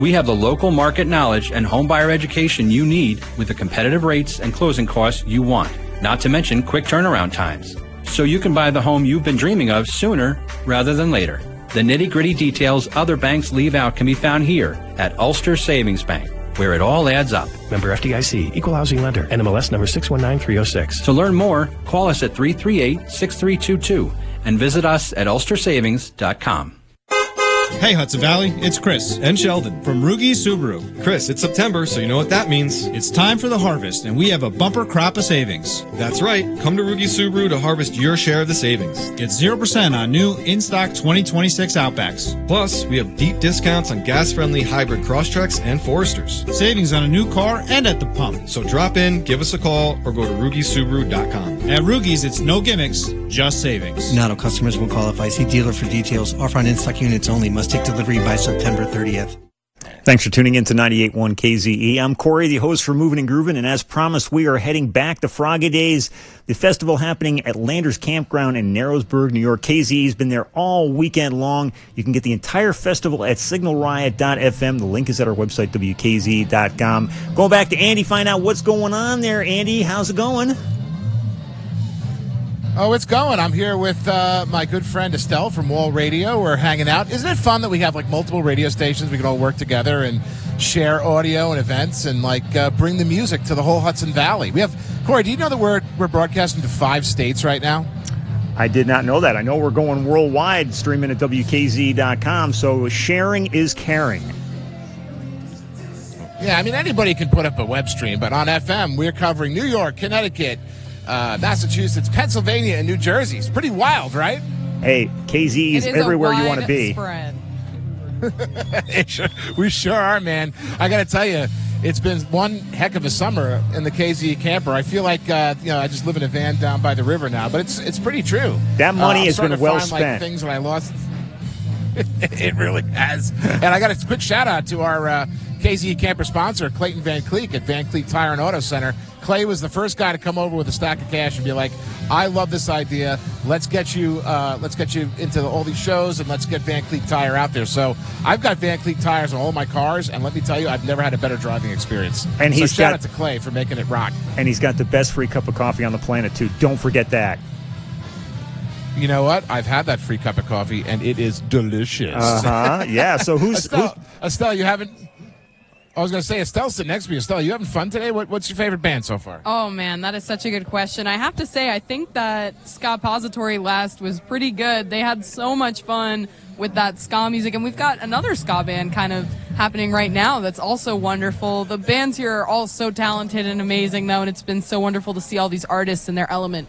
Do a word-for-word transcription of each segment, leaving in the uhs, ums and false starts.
We have the local market knowledge and home buyer education you need with the competitive rates and closing costs you want, not to mention quick turnaround times. So you can buy the home you've been dreaming of sooner rather than later. The nitty-gritty details other banks leave out can be found here at Ulster Savings Bank, where it all adds up. Member F D I C, Equal Housing Lender, N M L S number six one nine three oh six. To learn more, call us at three three eight, six three two two and visit us at ulster savings dot com. Hey Hudson Valley, it's Chris and Sheldon from Rugi Subaru. Chris, it's September, so you know what that means. It's time for the harvest, and we have a bumper crop of savings. That's right. Come to Rugi Subaru to harvest your share of the savings. Get zero percent on new in-stock twenty twenty-six Outbacks. Plus, we have deep discounts on gas-friendly hybrid Crosstreks and Foresters. Savings on a new car and at the pump. So drop in, give us a call, or go to rugi subaru dot com. At Rugi's, it's no gimmicks, just savings. Not all customers will qualify. See dealer for details. Offer on in-stock units only. Must take delivery by September thirtieth. Thanks for tuning in to ninety-eight point one K Z E. I'm Corey, the host for Moving and Grooving, and as promised, we are heading back to Froggy Days, the festival happening at Landers Campground in Narrowsburg, New York. K Z E's been there all weekend long. You can get the entire festival at signal riot dot f m. The link is at our website, w k z e dot com. Going back to Andy, find out what's going on there. Andy, how's it going? Oh, it's going. I'm here with uh, my good friend Estelle from Wall Radio. We're hanging out. Isn't it fun that we have like multiple radio stations? We can all work together and share audio and events and like uh, bring the music to the whole Hudson Valley. We have Corey. Do you know that we're we're broadcasting to five states right now? I did not know that. I know we're going worldwide, streaming at w k z e dot com. So sharing is caring. Yeah, I mean anybody can put up a web stream, but on F M we're covering New York, Connecticut, Uh, Massachusetts, Pennsylvania, and New Jersey. It's pretty wild, right? Hey, K Z is everywhere you want to be. We sure are, man. I got to tell you, it's been one heck of a summer in the K Z camper. I feel like uh, you know I just live in a van down by the river now, but it's it's pretty true. That money uh, has been well find, spent. Like, things that I lost. It really has. And I got a quick shout out to our uh, K Z camper sponsor, Clayton Van Cleek at Van Cleek Tire and Auto Center. Clay was the first guy to come over with a stack of cash and be like, "I love this idea. Let's get you, uh, let's get you into all these shows, and let's get Van Cleek Tire out there." So I've got Van Cleek tires on all my cars, and let me tell you, I've never had a better driving experience. And so he's shout got, out to Clay for making it rock. And he's got the best free cup of coffee on the planet too. Don't forget that. You know what? I've had that free cup of coffee, and it is delicious. Uh huh. Yeah. So who's Estelle? who's, Estelle, you haven't. I was going to say, Estelle's sitting next to me. Estelle, you having fun today? What, what's your favorite band so far? Oh, man, that is such a good question. I have to say, I think that Ska Pository last was pretty good. They had so much fun with that ska music, and we've got another ska band kind of happening right now that's also wonderful. The bands here are all so talented and amazing, though, and it's been so wonderful to see all these artists in their element.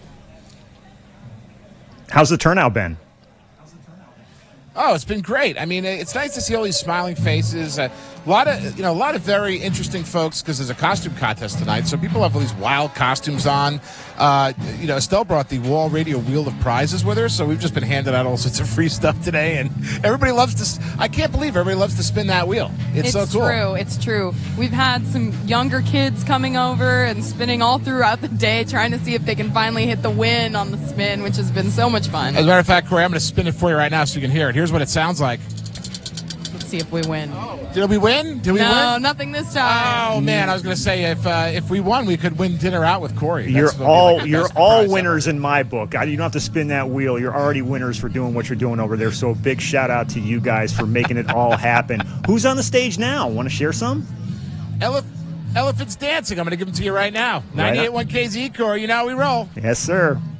How's the turnout been? Oh, it's been great. I mean, it's nice to see all these smiling faces. A lot of, you know, a lot of very interesting folks because there's a costume contest tonight. So people have all these wild costumes on. Uh, you know, Estelle brought the Wall Radio Wheel of Prizes with her, so we've just been handing out all sorts of free stuff today, and everybody loves to. I can't believe everybody loves to spin that wheel. It's, it's so cool. True. It's true. We've had some younger kids coming over and spinning all throughout the day, trying to see if they can finally hit the win on the spin, which has been so much fun. As a matter of fact, Corey, I'm going to spin it for you right now so you can hear it. Here's what it sounds like. Let's see if we win. Did we win? Did we no, win? No, nothing this time. Oh man, I was going to say if uh, if we won, we could win dinner out with Corey. You're all like you're all winners ever. In my book. I, you don't have to spin that wheel. You're already winners for doing what you're doing over there. So a big shout out to you guys for making it all happen. Who's on the stage now? Want to share some? Ele- Elephants Dancing. I'm going to give them to you right now. ninety-eight point one K Z, Corey. You know how we roll. Yes, sir.